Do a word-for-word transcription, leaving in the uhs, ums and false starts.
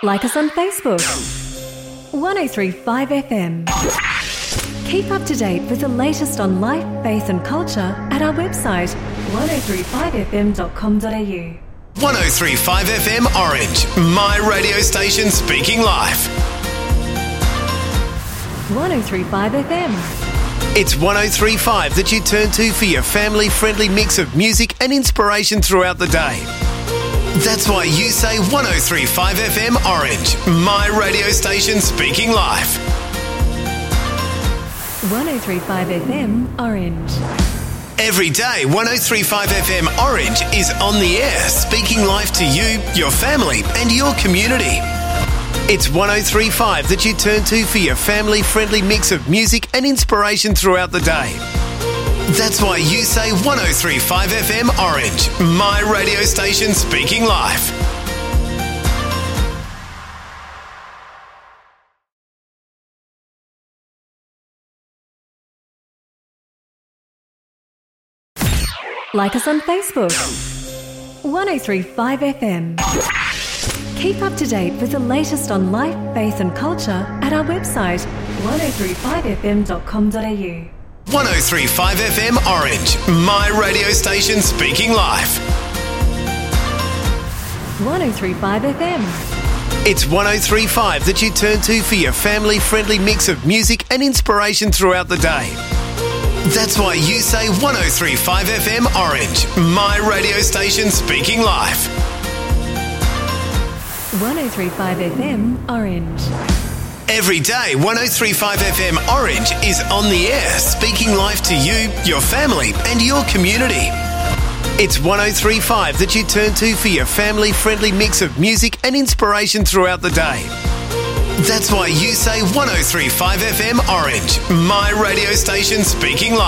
Like us on Facebook. one oh three point five F M. Keep up to date with the latest on life, faith and culture at our website one oh three five f m dot com dot a u. one oh three point five F M Orange, my radio station speaking life. one oh three point five F M. It's one oh three point five that you turn to for your family-friendly mix of music and inspiration throughout the day. That's why you say one oh three point five F M Orange, my radio station speaking life. one oh three point five F M Orange. Every day, one oh three point five F M Orange is on the air, speaking life to you, your family and your community. It's one oh three point five that you turn to for your family-friendly mix of music and inspiration throughout the day. That's why you say one oh three point five F M Orange, my radio station speaking life. Like us on Facebook. one oh three point five F M. Keep up to date with the latest on life, faith and culture at our website one oh three point five f m dot com dot a u. one oh three point five F M Orange, my radio station speaking life. one oh three point five F M. It's one oh three point five that you turn to for your family-friendly mix of music and inspiration throughout the day. That's why you say one oh three point five F M Orange, my radio station speaking life. one oh three point five F M Orange. Every day, one oh three point five F M Orange is on the air, speaking life to you, your family and your community. It's one oh three point five that you turn to for your family-friendly mix of music and inspiration throughout the day. That's why you say one oh three point five F M Orange, my radio station speaking live.